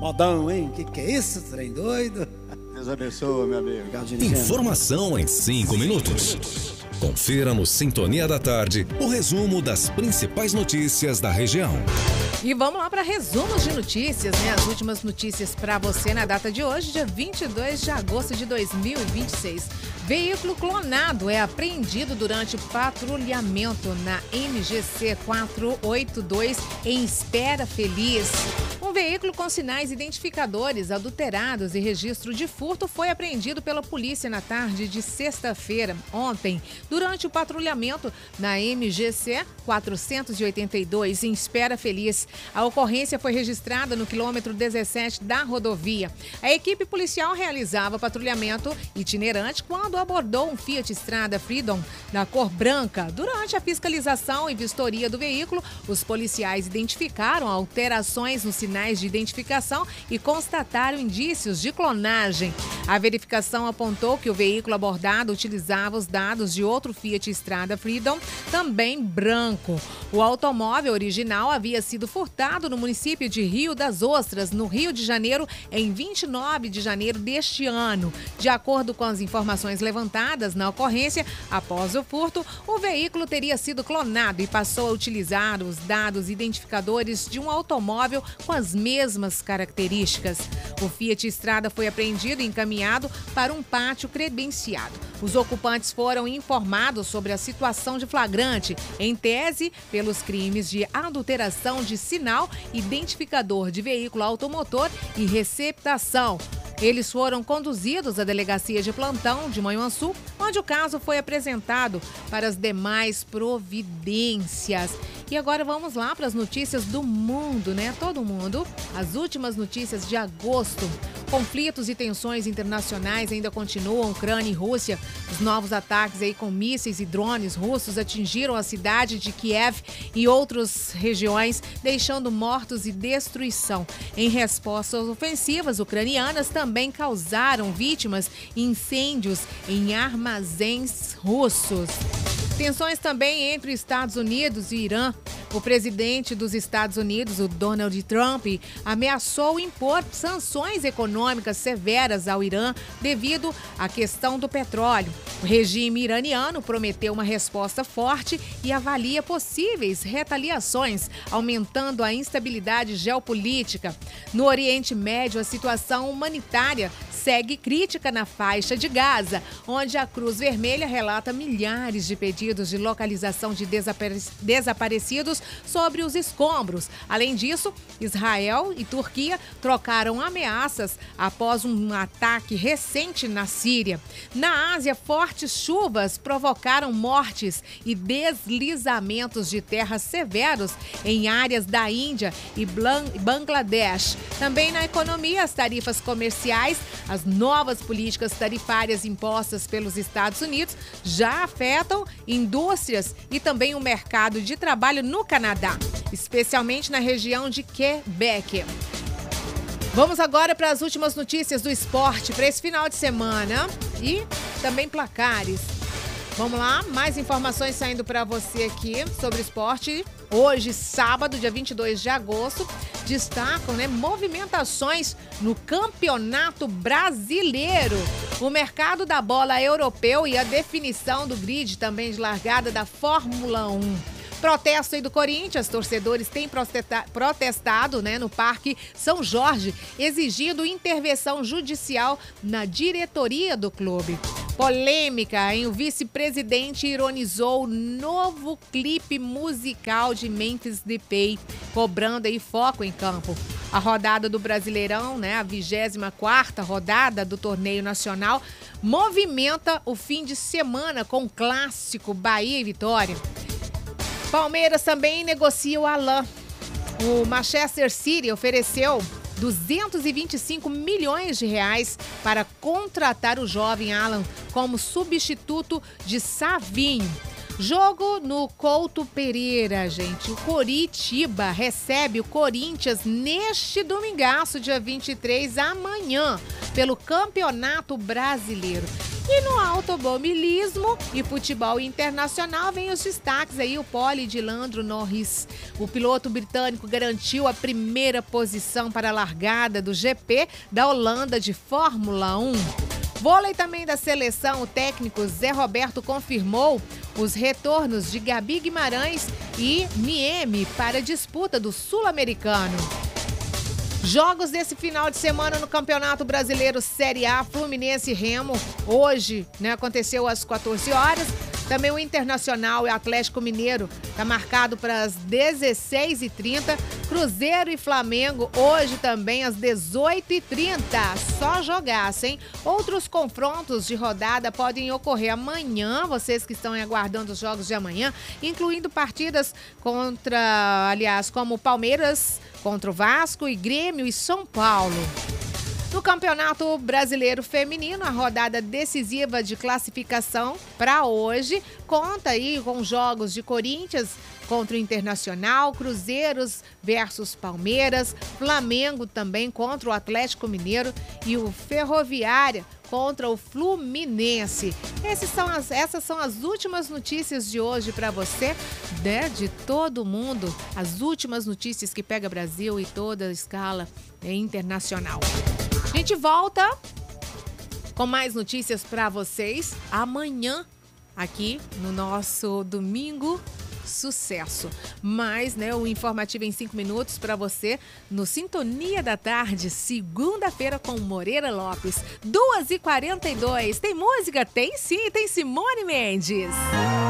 Modão, hein? Que é isso, trem doido? Deus abençoe, meu amigo. Informação em 5 minutos. Confira no Sintonia da Tarde o resumo das principais notícias da região. E vamos lá para resumos de notícias, né? As últimas notícias para você na data de hoje, dia 22 de agosto de 2026. Veículo clonado é apreendido durante patrulhamento na MGC 482 em Espera Feliz. Um veículo com sinais identificadores adulterados e registro de furto foi apreendido pela polícia na tarde de sexta-feira, ontem, durante o patrulhamento na MGC 482 em Espera Feliz. A ocorrência foi registrada no quilômetro 17 da rodovia. A equipe policial realizava patrulhamento itinerante quando abordou um Fiat Strada Freedom da cor branca. Durante a fiscalização e vistoria do veículo, os policiais identificaram alterações nos sinais de identificação e constataram indícios de clonagem. A verificação apontou que o veículo abordado utilizava os dados de outro Fiat Strada Freedom, também branco. O automóvel original havia sido furtado no município de Rio das Ostras, no Rio de Janeiro, em 29 de janeiro deste ano. De acordo com as informações levantadas na ocorrência, após o furto, o veículo teria sido clonado e passou a utilizar os dados identificadores de um automóvel com as mesmas características. O Fiat Strada foi apreendido e encaminhado para um pátio credenciado. Os ocupantes foram informados sobre a situação de flagrante, em tese, pelos crimes de adulteração de sinal, identificador de veículo automotor e receptação. Eles foram conduzidos à delegacia de plantão de Manhuaçu, onde o caso foi apresentado para as demais providências. E agora vamos lá para as notícias do mundo, né? Todo mundo. As últimas notícias de agosto. Conflitos e tensões internacionais ainda continuam. Ucrânia e Rússia. Os novos ataques aí com mísseis e drones russos atingiram a cidade de Kiev e outras regiões, deixando mortos e destruição. Em resposta às ofensivas ucranianas, também causaram vítimas e incêndios em armazéns russos. Tensões também entre Estados Unidos e Irã. O presidente dos Estados Unidos, o Donald Trump, ameaçou impor sanções econômicas severas ao Irã devido à questão do petróleo. O regime iraniano prometeu uma resposta forte e avalia possíveis retaliações, aumentando a instabilidade geopolítica. No Oriente Médio, a situação humanitária segue crítica na faixa de Gaza, onde a Cruz Vermelha relata milhares de pedidos de localização de desaparecidos sobre os escombros. Além disso, Israel e Turquia trocaram ameaças após um ataque recente na Síria. Na Ásia, fortes chuvas provocaram mortes e deslizamentos de terra severos em áreas da Índia e Bangladesh. Também na economia, as tarifas comerciais, as novas políticas tarifárias impostas pelos Estados Unidos já afetam indústrias e também o mercado de trabalho no Canadá, especialmente na região de Quebec. Vamos agora para as últimas notícias do esporte para esse final de semana e também placares. Vamos lá, mais informações saindo para você aqui sobre esporte. Hoje, sábado, dia 22 de agosto, destacam, movimentações no Campeonato Brasileiro. O mercado da bola europeu e a definição do grid também de largada da Fórmula 1. Protesto aí do Corinthians, torcedores têm protestado no Parque São Jorge, exigindo intervenção judicial na diretoria do clube. Polêmica, hein? O vice-presidente ironizou o novo clipe musical de Memphis Depay, cobrando aí foco em campo. A rodada do Brasileirão, a 24ª rodada do torneio nacional, movimenta o fim de semana com o clássico Bahia e Vitória. Palmeiras também negocia o Alan. O Manchester City ofereceu 225 milhões de reais para contratar o jovem Alan como substituto de Savinho. Jogo no Couto Pereira, gente. O Coritiba recebe o Corinthians neste domingaço, dia 23, amanhã, pelo Campeonato Brasileiro. E no automobilismo e futebol internacional vem os destaques aí, o pole de Lando Norris. O piloto britânico garantiu a primeira posição para a largada do GP da Holanda de Fórmula 1. Vôlei também da seleção, o técnico Zé Roberto confirmou os retornos de Gabi Guimarães e Niemi para a disputa do Sul-Americano. Jogos desse final de semana no Campeonato Brasileiro Série A, Fluminense e Remo. Hoje, aconteceu às 14 horas. Também o Internacional e Atlético Mineiro está marcado para as 16h30. Cruzeiro e Flamengo hoje também às 18h30. Só jogaço, hein? Outros confrontos de rodada podem ocorrer amanhã. Vocês que estão aguardando os jogos de amanhã, incluindo partidas como Palmeiras contra o Vasco e Grêmio e São Paulo. No Campeonato Brasileiro Feminino, a rodada decisiva de classificação para hoje conta aí com jogos de Corinthians contra o Internacional, Cruzeiros versus Palmeiras, Flamengo também contra o Atlético Mineiro e o Ferroviária contra o Fluminense. Essas são as últimas notícias de hoje para você, de todo mundo. As últimas notícias que pega Brasil e toda a escala internacional. A gente volta com mais notícias para vocês amanhã aqui no nosso Domingo Sucesso. Mas, o informativo em 5 minutos para você no Sintonia da Tarde, segunda-feira com Moreira Lopes, 2h42. Tem música? Tem sim, tem Simone Mendes.